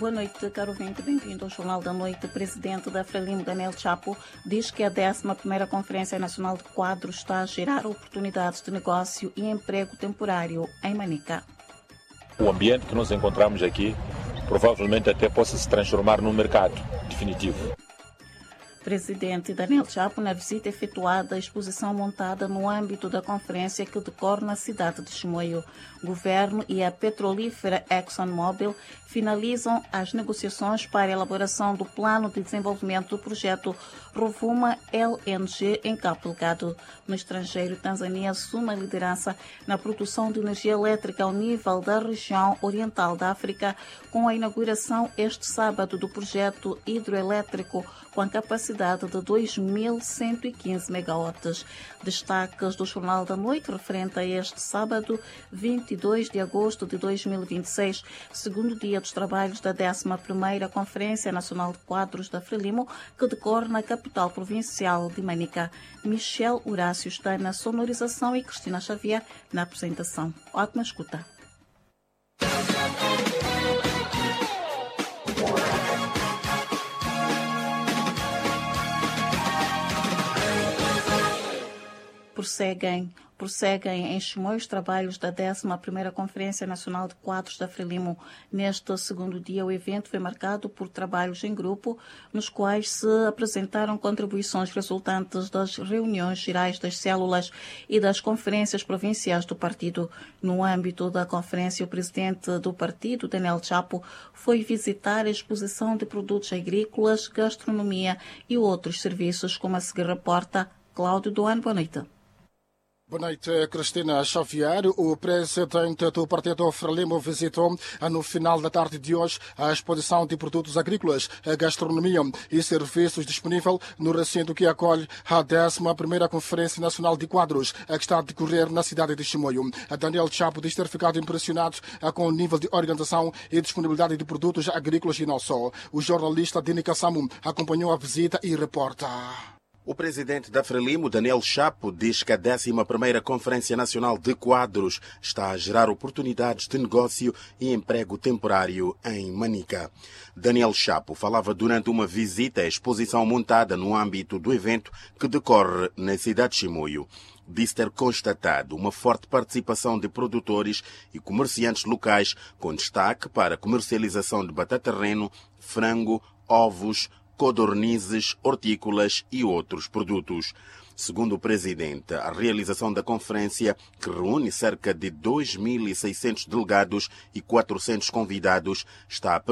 Boa noite, caro ouvinte. Bem-vindo ao Jornal da Noite. O presidente da Frelimo, Daniel Chapo, diz que a 11ª Conferência Nacional de Quadros está a gerar oportunidades de negócio e emprego temporário em Manica. O ambiente que nos encontramos aqui provavelmente até possa se transformar num mercado definitivo. Presidente Daniel Chapo, na visita efetuada à exposição montada no âmbito da conferência que decorre na cidade de Chimoio. Governo e a petrolífera ExxonMobil finalizam as negociações para a elaboração do plano de desenvolvimento do projeto Rovuma LNG em Cabo Delgado. No estrangeiro, Tanzânia assume a liderança na produção de energia elétrica ao nível da região oriental da África, com a inauguração este sábado do projeto hidroelétrico com a capacidade de 2.115 megawatts. Destaques do Jornal da Noite referente a este sábado, 22 de agosto de 2026, segundo dia dos trabalhos da 11ª Conferência Nacional de Quadros da Frelimo, que decorre na capital provincial de Manica. Michel Horácio está na sonorização e Cristina Xavier na apresentação. Ótima escuta. Prosseguem em Chimoio os trabalhos da 11ª Conferência Nacional de Quadros da Frelimo. Neste segundo dia, o evento foi marcado por trabalhos em grupo, nos quais se apresentaram contribuições resultantes das reuniões gerais das células e das conferências provinciais do partido. No âmbito da conferência, o presidente do partido, Daniel Chapo, foi visitar a exposição de produtos agrícolas, gastronomia e outros serviços, como a seguir reporta Cláudio Doan. Boa noite. Boa noite, Cristina Xavier. O presidente do Partido Frelimo visitou no final da tarde de hoje a exposição de produtos agrícolas, gastronomia e serviços disponível no recinto que acolhe a 11ª Conferência Nacional de Quadros, que está a decorrer na cidade de Chimoio. Daniel Chapo diz ter ficado impressionado com o nível de organização e disponibilidade de produtos agrícolas e não só. O jornalista Dini Kassamu acompanhou a visita e reporta. O presidente da Frelimo, Daniel Chapo, diz que a 11ª Conferência Nacional de Quadros está a gerar oportunidades de negócio e emprego temporário em Manica. Daniel Chapo falava durante uma visita à exposição montada no âmbito do evento que decorre na cidade de Chimoio. Diz ter constatado uma forte participação de produtores e comerciantes locais, com destaque para a comercialização de batata-reno, frango, ovos, codornizes, hortícolas e outros produtos. Segundo o presidente, a realização da conferência, que reúne cerca de 2.600 delegados e 400 convidados, está a permitir